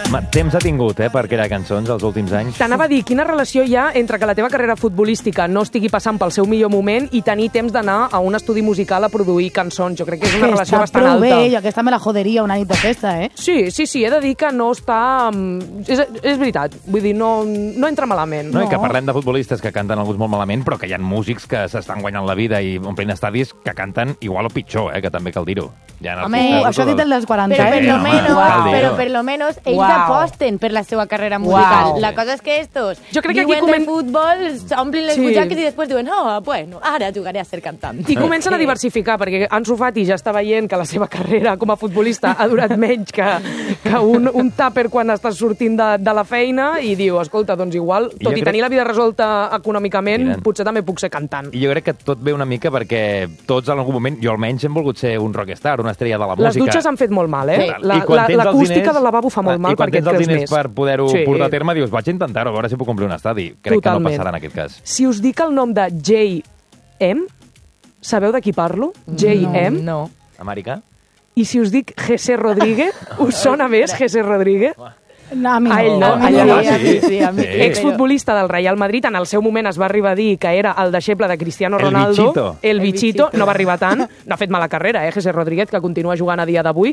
Temps ha tingut, per crear cançons els últims anys. T'anava a dir, quina relació hi ha entre que la teva carrera futbolística no estigui passant pel seu millor moment i tenir temps d'anar a un estudi musical a produir cançons. Jo crec que és una relació bastant alta. Està prou bé, i aquesta me la joderia una nit de festa, Sí, he de dir que no està... És veritat, vull dir, no entra malament. No, i que parlem de futbolistes que canten alguns molt malament, però que hi ha músics que s'estan guanyant la vida i omplint estadis que canten igual o pitjor, que també cal dir-ho. Home, això ha dit el dels 40. Pero per lo menos ells aposten per la seva carrera musical. La cosa és que estos viuen de futbol, s'omplin les butxaques i després diuen, bueno, ara jugaré a ser cantant. I comencen a diversificar, perquè Ansu Fati ja està veient que la seva carrera com a futbolista ha durat menys que un tàper quan estàs sortint de la feina i diu, escolta, doncs igual, tot i tenir la vida resolta econòmicament, potser també puc ser cantant. I jo crec que tot ve una mica perquè tots en algun moment, jo almenys hem volgut ser un rockstar, una estrella de la música. Les dutxes han fet molt mal, l'acústica del lavabo fa molt mal perquè et creus més. I quan tens els diners per poder-ho portar a terme, dius, vaig intentar-ho, a veure si puc complir un estadi. Crec que no passarà en aquest cas. Si us dic el nom de J.M., sabeu de qui parlo? J.M.? No. Americà? I si us dic Jesse Rodríguez, us sona més Jesse Rodríguez? No, a mi no. Sí, exfutbolista del Real Madrid, en el seu moment es va arribar a dir que era el deixeble de Cristiano Ronaldo. El bichito. No va arribar tant. No ha fet mala carrera, Jesse Rodríguez, que continua jugant a dia d'avui.